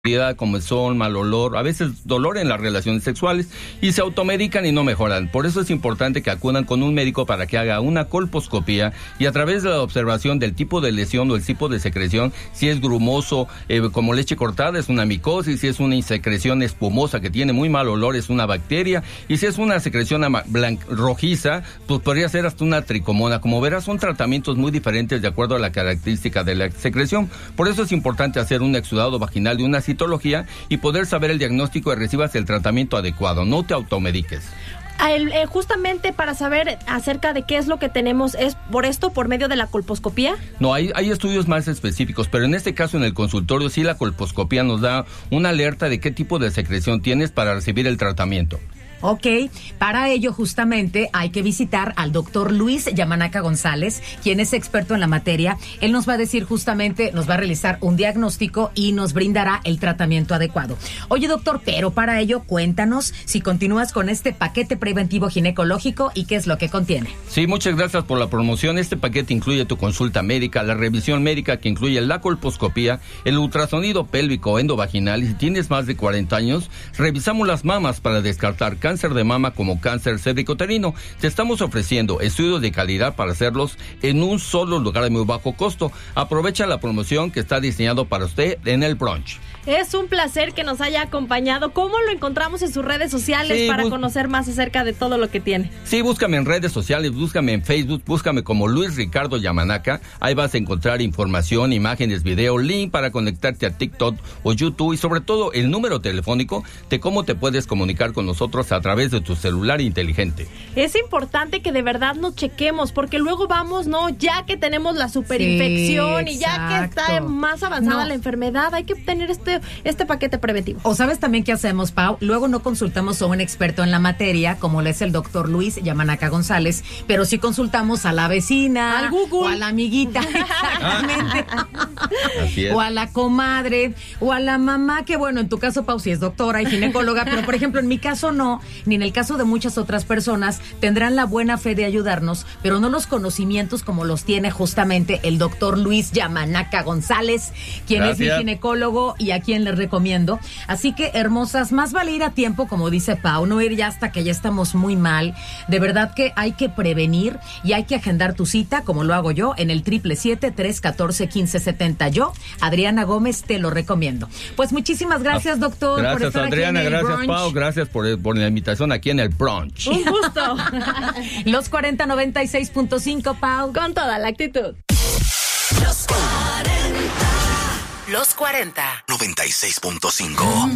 comezón, mal olor, a veces dolor en las relaciones sexuales y se automedican y no mejoran. Por eso es importante que acudan con un médico para que haga una colposcopía y a través de la observación del tipo de lesión o el tipo de secreción, si es grumoso como leche cortada es una micosis, si es una secreción espumosa que tiene muy mal olor es una bacteria y si es una secreción rojiza pues podría ser hasta una tricomona. Como verás son tratamientos muy diferentes de acuerdo a la característica de la secreción. Por eso es importante hacer un exudado vaginal y una citología y poder saber el diagnóstico y recibas el tratamiento adecuado. No te automediques. Justamente para saber acerca de qué es lo que tenemos, ¿es por medio de la colposcopía? No, hay estudios más específicos, pero en este caso en el consultorio sí la colposcopía nos da una alerta de qué tipo de secreción tienes para recibir el tratamiento. Ok, para ello justamente hay que visitar al doctor Luis Yamanaka González, quien es experto en la materia. Él nos va a decir justamente, nos va a realizar un diagnóstico y nos brindará el tratamiento adecuado. Oye, doctor, pero para ello cuéntanos si continúas con este paquete preventivo ginecológico y qué es lo que contiene. Sí, muchas gracias por la promoción. Este paquete incluye tu consulta médica, la revisión médica que incluye la colposcopía, el ultrasonido pélvico endovaginal y si tienes más de 40 años, revisamos las mamas para descartar cáncer de mama como cáncer cervicuterino. Te estamos ofreciendo estudios de calidad para hacerlos en un solo lugar de muy bajo costo. Aprovecha la promoción que está diseñado para usted en el brunch. Es un placer que nos haya acompañado. ¿Cómo lo encontramos en sus redes sociales para conocer más acerca de todo lo que tiene? Sí, búscame en redes sociales, búscame en Facebook, búscame como Luis Ricardo Yamanaka. Ahí vas a encontrar información, imágenes, video, link para conectarte a TikTok o YouTube y sobre todo el número telefónico de cómo te puedes comunicar con nosotros a través de tu celular inteligente. Es importante que de verdad nos chequemos porque luego vamos, ¿no? Ya que tenemos la superinfección y ya que está más avanzada la enfermedad, hay que tener este paquete preventivo. O sabes también qué hacemos, Pau, luego no consultamos a un experto en la materia, como lo es el doctor Luis Yamanaka González, pero sí consultamos a la vecina, al Google, o a la amiguita, exactamente, Así es. O a la comadre, o a la mamá, que bueno, en tu caso, Pau, sí es doctora y ginecóloga, pero por ejemplo, en mi caso no, ni en el caso de muchas otras personas, tendrán la buena fe de ayudarnos, pero no los conocimientos como los tiene justamente el doctor Luis Yamanaka González, quien es mi ginecólogo y a quien les recomiendo. Así que, hermosas, más vale ir a tiempo, como dice Pau, no ir ya hasta que ya estamos muy mal. De verdad que hay que prevenir y hay que agendar tu cita, como lo hago yo, en el 777-314-1570. Yo, Adriana Gómez, te lo recomiendo. Pues muchísimas gracias, doctor, gracias, por estar Adriana, aquí en el gracias, brunch. Pau, gracias por la invitación aquí en el brunch. Un gusto. Los 40 96.5, Pau. Con toda la actitud. Los 40 96.5